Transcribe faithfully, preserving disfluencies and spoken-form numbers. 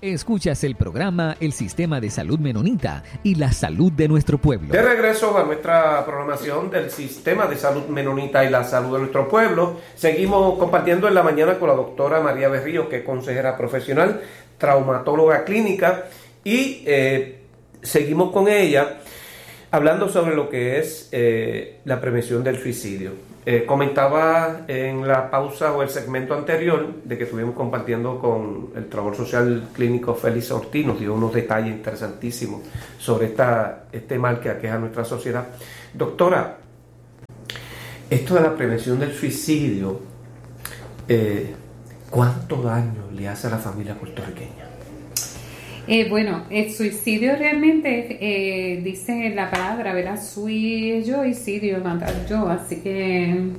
Escuchas el programa El Sistema de Salud Menonita y la salud de nuestro pueblo. De regreso a nuestra programación del Sistema de Salud Menonita y la salud de nuestro pueblo, seguimos compartiendo en la mañana con la doctora María Berrío, que es consejera profesional, traumatóloga clínica, y eh, seguimos con ella hablando sobre lo que es eh, la prevención del suicidio. Eh, comentaba en la pausa o el segmento anterior de que estuvimos compartiendo con el trabajador social clínico Félix Ortiz, nos dio unos detalles interesantísimos sobre esta, este mal que aqueja a nuestra sociedad. Doctora, esto de la prevención del suicidio, eh, ¿cuánto daño le hace a la familia puertorriqueña? Eh, bueno, el suicidio realmente eh, dice la palabra, ¿verdad? Suicidio, matar yo, así que